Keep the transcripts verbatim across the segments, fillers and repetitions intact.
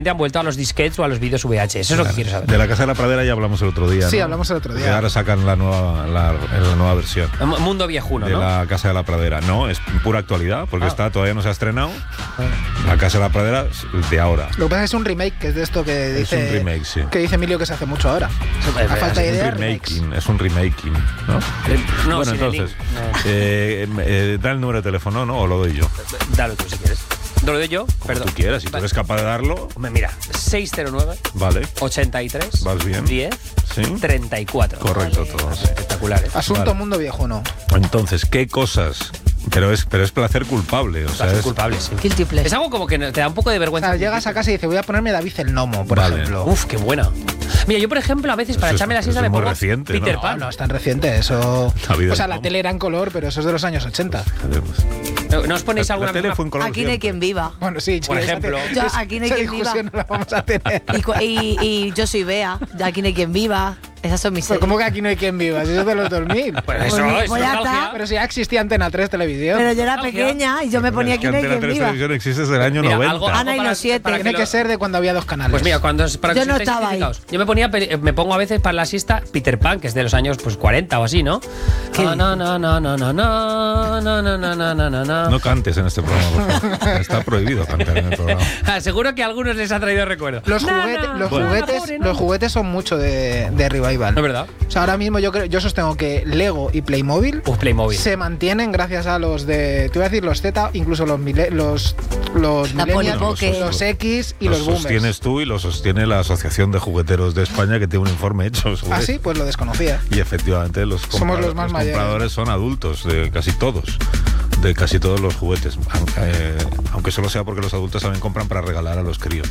han vuelto a los disquetes o a los vídeos V H S. Eso es lo que quiero saber. De la Casa de la Pradera ya hablamos el otro día, Sí, ¿no? hablamos el otro día. Que ahora sacan la nueva, la, la nueva versión. Mundo viejuno, de ¿no? la Casa de la Pradera. No, es pura actualidad, porque Ah. está todavía no se ha estrenado. La Casa de la Pradera es de ahora. Lo que pasa es que es un remake, que es de esto que dice, Es un remake, sí. que dice Emilio que se hace mucho ahora. A falta de Es un ideas, remakes. remaking, es un remaking, ¿no? No, bueno, sin el entonces, link, no. eh, eh, da el número de teléfono, ¿no? O lo doy yo. Dalo tú si quieres. ¿Lo doy yo? Como Perdón. tú quieras, si tú Vale. eres capaz de darlo, Hombre, mira, seis cero nueve, vale. ochenta y tres, Vas bien. diez, Sí. treinta y cuatro. Correcto, Vale. todo, sí. Espectacular, ¿eh? Asunto Vale. mundo viejuno. Entonces, ¿qué cosas? Pero es, pero es placer culpable, o sea, Placer es, culpable, sí. Guilty Es pleasure. algo como que te da un poco de O vergüenza. sea, llegas a casa y dices, voy a ponerme David el Gnomo, por Vale. ejemplo. Uf, qué buena. Mira, yo por ejemplo a veces para Eso es- echarme la eso siesta es me muy pongo reciente, Peter ¿no? Pan. No, es tan reciente, eso... David O sea, el la Gnomo. tele era en color, pero eso es de los años ochenta. ¿No, ¿no os ponéis La, alguna la tele vez fue en color Aquí no hay siempre. quien viva. Bueno, sí, Por esa- ejemplo. Yo, esa- aquí no hay esa quien viva. discusión no la vamos a tener. Y, cu- y, y yo soy Bea, de Aquí no hay quien viva. Esas son mis Pero series. ¿cómo que aquí no hay quien viva? Si eso es de los dos mil. Pues eso, Pues, es pues ya nostalgia. está. Pero si ya existía Antena tres Televisión. Pero yo era Nostalgia. pequeña y yo me ponía Es que Aquí no hay Antena quien tres viva. Televisión existe desde el año Mira, noventa. algo- Ana y para- los siete. para que Tiene que lo- ser de cuando había dos canales. Pues mira, cuando para que Yo no os estéis estaba ahí. identificados, yo me ponía pe- me pongo a veces para la siesta Peter Pan, que es de los años pues cuarenta o así, ¿no? ¿Qué Ah, na, na, na, na, na, na, na, na, na, na, na, na. No cantes en este programa, por favor. Está prohibido cantar en el programa. Ah, seguro que a algunos les ha traído recuerdo. Los, Na, juguete- na, los, na, juguetes, pobre, na. los juguetes son mucho de, de revival. ¿No es verdad? O sea, ahora mismo yo creo, yo sostengo que Lego y Playmobil Uf, Playmobil. se mantienen gracias a los de, te voy a decir los Z, incluso los mile- los los La millennials, Polly Pocket. los X y Lo los, boomers. sostienes tú y lo sostiene la Asociación de Jugueteros de España, que tiene un informe hecho sobre Ah, sí, pues lo desconocía. Y efectivamente los, Somos compradores, los más los mayores. compradores son adultos, de casi todos, de casi todos los juguetes, aunque, eh, aunque solo sea porque los adultos también compran para regalar a los críos.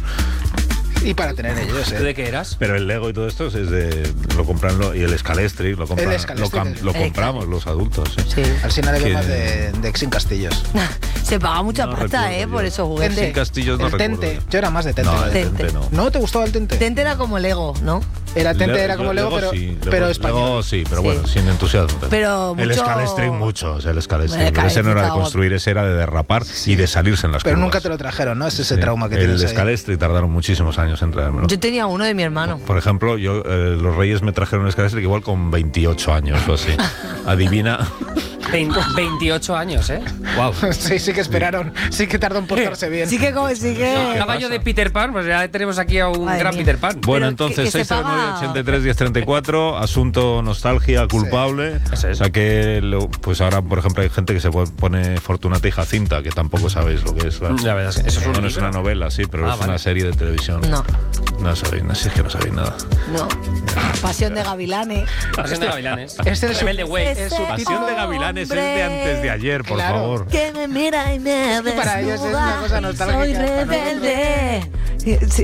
Y para tener ellos, ¿Tú ¿eh? de qué eras? Pero el Lego y todo esto es de, lo compran lo- y el Scalestri lo, compran, El Scalestri, lo, cam- el- lo el compramos los adultos. ¿eh? Sí. Al final hay Que- más de, de Exin Castillos. Se paga mucha No pasta, recuerdo ¿eh? yo. Por esos Sin juguetes. Castillos no el recuerdo Tente. yo. Yo era más de Tente. No, el Tente. Tente no. ¿No te gustaba el Tente? Tente era como Lego, ¿no? Era Tente, Le- era como Lego, pero, sí, Lego- pero español. Lego sí, pero Sí. bueno, sin entusiasmo. Pero el mucho- Scalestri mucho, o sea, el Scalestri. El Pero ese no era de Scalestri construir, ese era de derrapar y de salirse en las Pero curvas. nunca te lo trajeron, ¿no? Es ese Sí. trauma que el tienes ahí. Scalestri tardaron muchísimos años en traérmelo. Yo tenía uno de mi hermano. Por ejemplo, yo eh, los Reyes me trajeron un Scalestri igual con veintiocho años o así. Adivina. Vein- veintiocho años, ¿eh? Wow. Sí, sí que esperaron. Sí que tardó en portarse bien. Sí que como sí que. Caballo de Peter Pan, pues ya tenemos aquí a un Madre gran mía. Peter Pan. Bueno, Pero entonces que- que se seis cero nueve paga- ochenta y tres diez treinta y cuatro, asunto nostalgia culpable. Eso es. O sea que, lo- pues ahora, por ejemplo, hay gente que se pone Fortunata y Jacinta, que tampoco sabéis lo que es. ¿verdad? La verdad es que eso es un Bueno, es libro. una novela, sí, pero Ah, es vale. una serie de televisión. No, No sabéis, no, si es que no sabéis nada. no. Pasión de Gavilanes. Pasión de Gavilanes. Este es su- Rebelde Way. es su Pasión de Gavilanes es de antes de ayer, por Claro. favor. Que me mira y me que para ellos es una desnuda, cosa y nostálgica, soy para rebelde. Sí.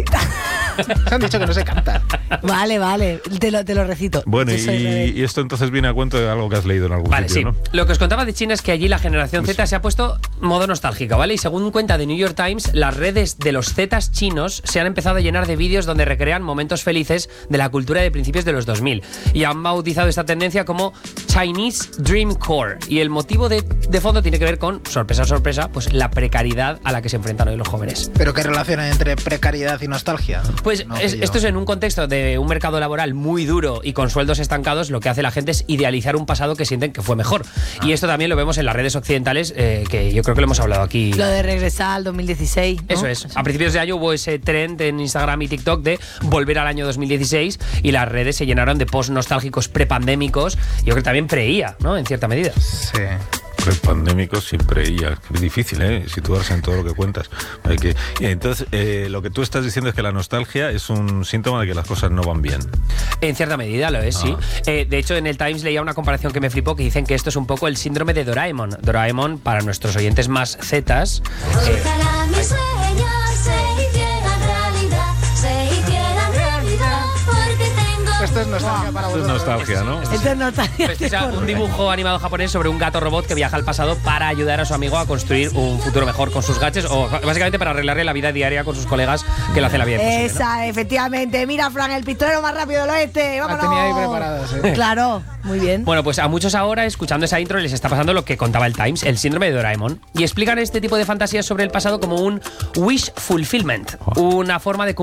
Han dicho que no se canta. Vale, vale. Te lo, te lo recito. Bueno, Yo soy y, rebelde. y esto entonces viene a cuento de algo que has leído en algún Vale, sí. sitio, ¿no? Lo que os contaba de China es que allí la generación Pues Z sí. se ha puesto modo nostálgica, ¿vale? Y según cuenta de New York Times, las redes de los Zetas chinos se han empezado a llenar de vídeos donde recrean momentos felices de la cultura de principios de los dos mil. Y han bautizado esta tendencia como Chinese Dream Core. Y el motivo de, de fondo tiene que ver con, sorpresa, sorpresa, pues la precariedad a la que se enfrentan hoy los jóvenes. Pero ¿qué relación hay entre precariedad y nostalgia? Pues No, es- que yo- esto es en un contexto de un mercado laboral muy duro y con sueldos estancados, lo que hace la gente es idealizar un pasado que sienten que fue mejor. Y esto también lo vemos en las redes occidentales, eh, que yo creo que lo hemos hablado aquí. Lo de regresar al dos mil dieciséis. ¿no? Eso es. A principios de año hubo ese trend en Instagram y TikTok de volver al año dos mil dieciséis y las redes se llenaron de posts nostálgicos prepandémicos. Yo creo que también preía, ¿no? En cierta medida. Sí. Pandémicos siempre y ya. Es difícil, ¿eh? Situarse en todo lo que cuentas. Hay que, y entonces, eh, lo que tú estás diciendo es que la nostalgia es un síntoma de que las cosas no van bien. En cierta medida lo es, sí. Eh, de hecho, en el Times leía una comparación que me flipó, que dicen que esto es un poco el síndrome de Doraemon. Doraemon, para nuestros oyentes más zetas, eh, Ojalá mis sueños se hicieran realidad, se hicieran realidad, porque tengo... Esto es nostalgia para Esto es vosotros. nostalgia, ¿no? Esto es nostalgia. Este es un dibujo animado japonés sobre un gato robot que viaja al pasado para ayudar a su amigo a construir un futuro mejor con sus gadgets o básicamente para arreglarle la vida diaria con sus colegas que le hace la vida imposible, ¿no? Esa, efectivamente. Mira, Fran, el pistolero más rápido del oeste. La ¡Vámonos! tenía ahí preparada, sí. Claro, muy bien. Bueno, pues a muchos ahora, escuchando esa intro, les está pasando lo que contaba el Times, el síndrome de Doraemon. Y explican este tipo de fantasías sobre el pasado como un wish fulfillment, una forma de cumplir